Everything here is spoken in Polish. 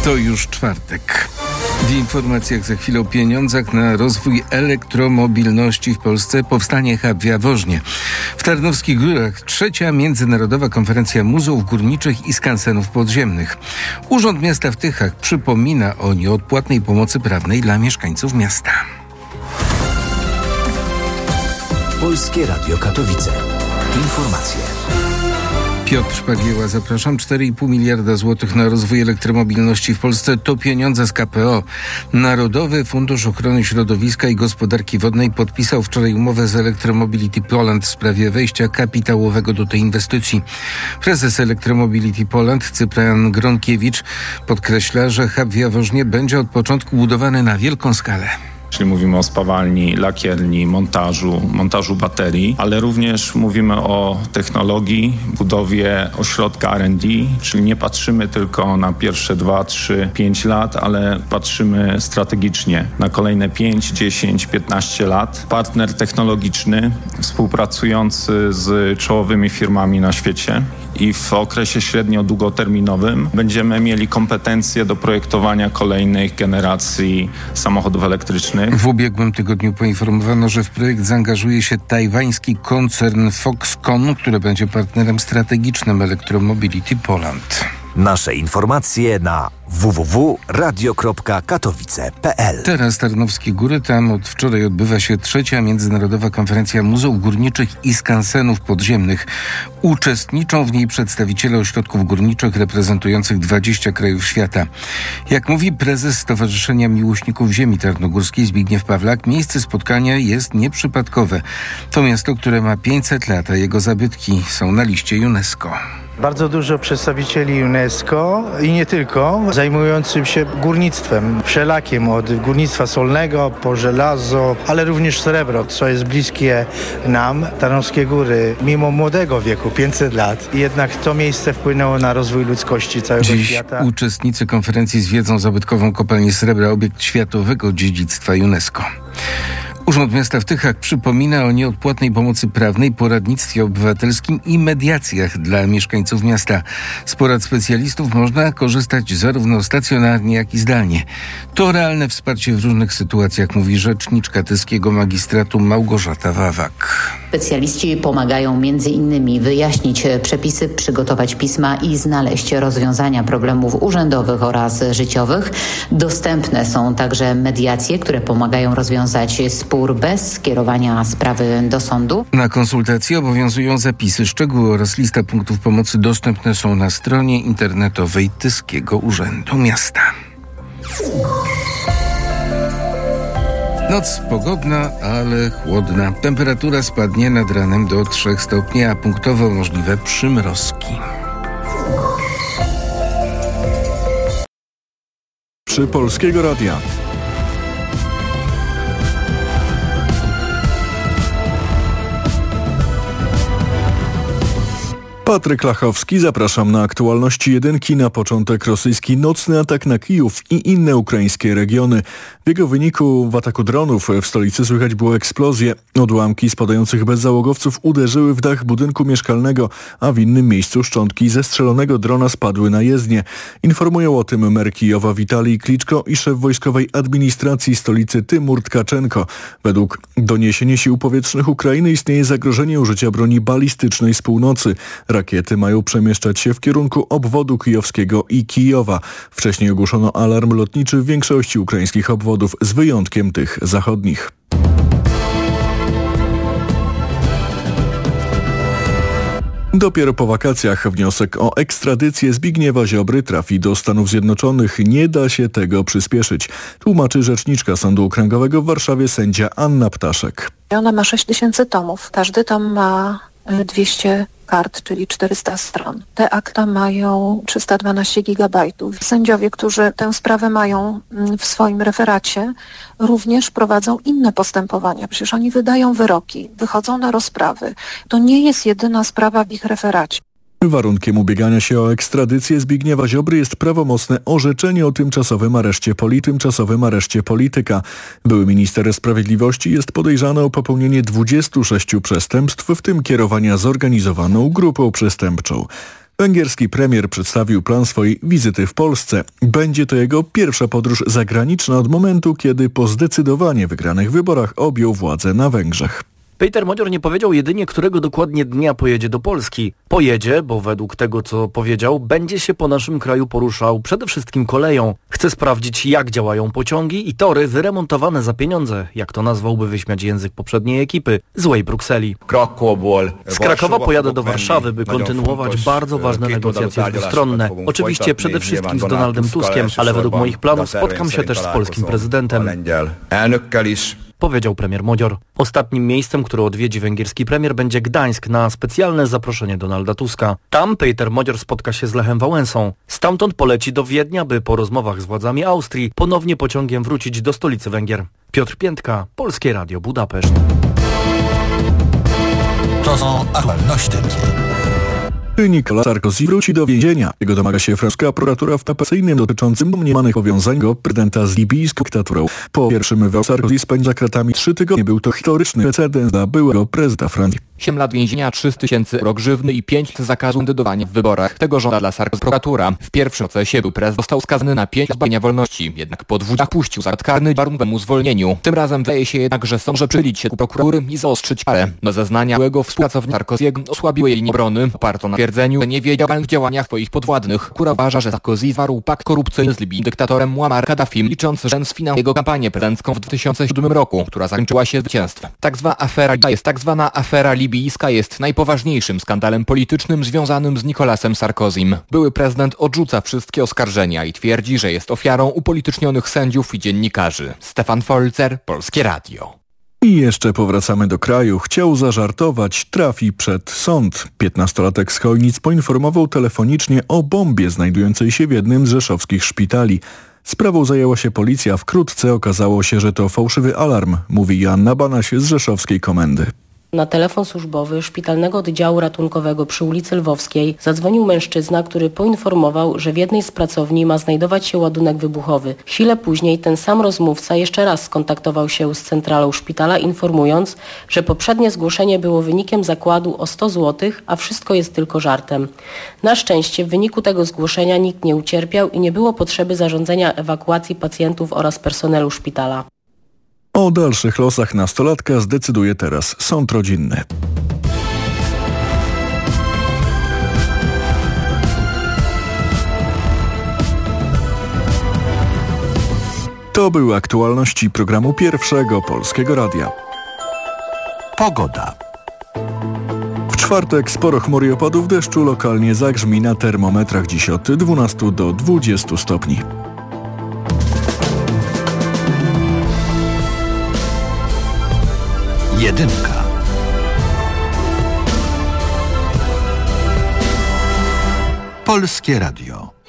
To już czwartek. W informacjach za chwilę o pieniądzach na rozwój elektromobilności w Polsce powstanie hub w Jaworznie. W Tarnowskich Górach trzecia międzynarodowa konferencja muzeów górniczych i skansenów podziemnych. Urząd Miasta w Tychach przypomina o nieodpłatnej pomocy prawnej dla mieszkańców miasta. Polskie Radio Katowice. Informacje. Piotr Szpagieła, zapraszam. 4,5 miliarda złotych na rozwój elektromobilności w Polsce to pieniądze z KPO. Narodowy Fundusz Ochrony Środowiska i Gospodarki Wodnej podpisał wczoraj umowę z Electromobility Poland w sprawie wejścia kapitałowego do tej inwestycji. Prezes Electromobility Poland, Cyprian Gronkiewicz, podkreśla, że hub w Jaworznie będzie od początku budowany na wielką skalę. Czyli mówimy o spawalni, lakierni, montażu baterii, ale również mówimy o technologii, budowie ośrodka R&D, czyli nie patrzymy tylko na pierwsze 2, 3, 5 lat, ale patrzymy strategicznie na kolejne 5, 10, 15 lat. Partner technologiczny współpracujący z czołowymi firmami na świecie. I w okresie średnio-długoterminowym będziemy mieli kompetencje do projektowania kolejnych generacji samochodów elektrycznych. W ubiegłym tygodniu poinformowano, że w projekt zaangażuje się tajwański koncern Foxconn, który będzie partnerem strategicznym Electromobility Poland. Nasze informacje na www.radio.katowice.pl. Teraz Tarnowskie Góry. Tam od wczoraj odbywa się trzecia międzynarodowa konferencja muzeów górniczych i skansenów podziemnych. Uczestniczą w niej przedstawiciele ośrodków górniczych reprezentujących 20 krajów świata. Jak mówi prezes Stowarzyszenia Miłośników Ziemi Tarnogórskiej Zbigniew Pawlak, miejsce spotkania jest nieprzypadkowe. To miasto, które ma 500 lat, a jego zabytki są na liście UNESCO. Bardzo dużo przedstawicieli UNESCO i nie tylko, zajmujących się górnictwem wszelakim, od górnictwa solnego po żelazo, ale również srebro, co jest bliskie nam. Tarnowskie Góry, mimo młodego wieku, 500 lat, jednak to miejsce wpłynęło na rozwój ludzkości całego świata. Dziś uczestnicy konferencji zwiedzą zabytkową kopalnię srebra, obiekt światowego dziedzictwa UNESCO. Urząd Miasta w Tychach przypomina o nieodpłatnej pomocy prawnej, poradnictwie obywatelskim i mediacjach dla mieszkańców miasta. Z porad specjalistów można korzystać zarówno stacjonarnie, jak i zdalnie. To realne wsparcie w różnych sytuacjach, mówi rzeczniczka tyskiego magistratu Małgorzata Wawak. Specjaliści pomagają m.in. wyjaśnić przepisy, przygotować pisma i znaleźć rozwiązania problemów urzędowych oraz życiowych. Dostępne są także mediacje, które pomagają rozwiązać spór bez skierowania sprawy do sądu. Na konsultacje obowiązują zapisy. Szczegóły oraz lista punktów pomocy dostępne są na stronie internetowej Tyskiego Urzędu Miasta. Noc pogodna, ale chłodna. Temperatura spadnie nad ranem do 3 stopni, a punktowo możliwe przymrozki. Przy Polskiego Radia. Patryk Lachowski, zapraszam na aktualności jedynki. Na początek rosyjski nocny atak na Kijów i inne ukraińskie regiony. W jego wyniku w ataku dronów w stolicy słychać było eksplozje. Odłamki spadających bezzałogowców uderzyły w dach budynku mieszkalnego, a w innym miejscu szczątki zestrzelonego drona spadły na jezdnię. Informują o tym mer Kijowa Witalij Kliczko i szef wojskowej administracji stolicy Tymur Tkaczenko. Według doniesień sił powietrznych Ukrainy istnieje zagrożenie użycia broni balistycznej z północy. Rakiety mają przemieszczać się w kierunku obwodu kijowskiego i Kijowa. Wcześniej ogłoszono alarm lotniczy w większości ukraińskich obwodów, z wyjątkiem tych zachodnich. Dopiero po wakacjach wniosek o ekstradycję Zbigniewa Ziobry trafi do Stanów Zjednoczonych. Nie da się tego przyspieszyć, tłumaczy rzeczniczka Sądu Okręgowego w Warszawie sędzia Anna Ptaszek. Ona ma 6000 tomów. Każdy tom ma 200 kart, czyli 400 stron. Te akta mają 312 gigabajtów. Sędziowie, którzy tę sprawę mają w swoim referacie, również prowadzą inne postępowania. Przecież oni wydają wyroki, wychodzą na rozprawy. To nie jest jedyna sprawa w ich referacie. Warunkiem ubiegania się o ekstradycję Zbigniewa Ziobry jest prawomocne orzeczenie o tymczasowym areszcie polityka. Były minister sprawiedliwości jest podejrzany o popełnienie 26 przestępstw, w tym kierowania zorganizowaną grupą przestępczą. Węgierski premier przedstawił plan swojej wizyty w Polsce. Będzie to jego pierwsza podróż zagraniczna od momentu, kiedy po zdecydowanie wygranych wyborach objął władzę na Węgrzech. Peter Modzior nie powiedział jedynie, którego dokładnie dnia pojedzie do Polski. Pojedzie, bo według tego, co powiedział, będzie się po naszym kraju poruszał przede wszystkim koleją. Chce sprawdzić, jak działają pociągi i tory wyremontowane za pieniądze, jak to nazwałby wyśmiać język poprzedniej ekipy, złej Brukseli. Z Krakowa pojadę do Warszawy, by kontynuować bardzo ważne negocjacje dwustronne. Oczywiście przede wszystkim z Donaldem Tuskiem, ale według moich planów spotkam się też z polskim prezydentem. Powiedział premier Modzior. Ostatnim miejscem, które odwiedzi węgierski premier, będzie Gdańsk na specjalne zaproszenie Donalda Tuska. Tam Peter Modzior spotka się z Lechem Wałęsą. Stamtąd poleci do Wiednia, by po rozmowach z władzami Austrii ponownie pociągiem wrócić do stolicy Węgier. Piotr Piętka, Polskie Radio Budapeszt. To są aktualności tygodnia. Nicolas Sarkozy wróci do więzienia. Jego domaga się francuska prokuratura w apelacyjnym dotyczącym domniemanych powiązań prezydenta z libijską dyktaturą. Po pierwszym wyroku Sarkozy spędzi za kratami 3 tygodnie. Był to historyczny precedens dla byłego prezydenta Francji. 7 lat więzienia, 300 000 euro grzywny i 5 zakazu kandydowania w wyborach. Tego żąda dla Sarkozy prokuratura. W pierwszym procesie był prezydent został skazany na 5 lat pozbawienia wolności. Jednak po 2 latach puścił zarzut karny warunkowemu zwolnieniu. Tym razem wydaje się jednak, że sąd może przychylić się ku prokuratury i zaostrzyć karę. Do zeznania byłego współpracownika Sarkozy'ego osłabiły jej linię obrony, oparto na twierdzeniu, że nie wiedział o działaniach swoich podwładnych. Kura uważa, że Sarkozy zawarł pakt korupcyjny z libijskim dyktatorem Muammar Kaddafim, licząc, że sfinał jego kampanię prezydencką w 2007 roku, która zakończyła się zwycięstwem. Tak zwana afera libijska jest najpoważniejszym skandalem politycznym związanym z Nicolasem Sarkozym. Były prezydent odrzuca wszystkie oskarżenia i twierdzi, że jest ofiarą upolitycznionych sędziów i dziennikarzy. Stefan Folzer, Polskie Radio. I jeszcze powracamy do kraju. Chciał zażartować, trafi przed sąd. 15-latek z Chojnic poinformował telefonicznie o bombie znajdującej się w jednym z rzeszowskich szpitali. Sprawą zajęła się policja. Wkrótce okazało się, że to fałszywy alarm, mówi Joanna Banaś z rzeszowskiej komendy. Na telefon służbowy Szpitalnego Oddziału Ratunkowego przy ulicy Lwowskiej zadzwonił mężczyzna, który poinformował, że w jednej z pracowni ma znajdować się ładunek wybuchowy. Chwilę później ten sam rozmówca jeszcze raz skontaktował się z centralą szpitala, informując, że poprzednie zgłoszenie było wynikiem zakładu o 100 zł, a wszystko jest tylko żartem. Na szczęście w wyniku tego zgłoszenia nikt nie ucierpiał i nie było potrzeby zarządzenia ewakuacji pacjentów oraz personelu szpitala. O dalszych losach nastolatka zdecyduje teraz sąd rodzinny. To były aktualności programu Pierwszego Polskiego Radia. Pogoda. W czwartek sporo chmur i opadów deszczu, lokalnie zagrzmi na termometrach dziś od 12 do 20 stopni. Jedynka. Polskie Radio.